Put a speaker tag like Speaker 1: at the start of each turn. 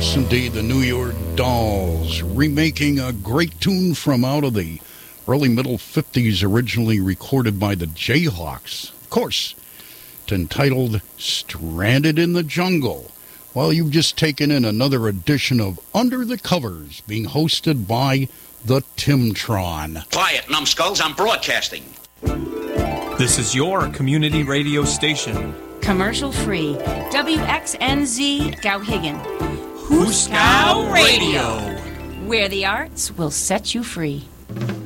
Speaker 1: Yes, indeed, the New York Dolls, remaking a great tune from out of the early middle 50s, originally recorded by the Jayhawks. Of course, it's entitled Stranded in the Jungle. Well, you've just taken in another edition of Under the Covers, being hosted by the Timtron.
Speaker 2: Quiet, numbskulls, I'm broadcasting.
Speaker 3: This is your community radio station.
Speaker 4: Commercial free. WXNZ Gowhigan.
Speaker 3: Huskow Radio.
Speaker 4: Where the arts will set you free.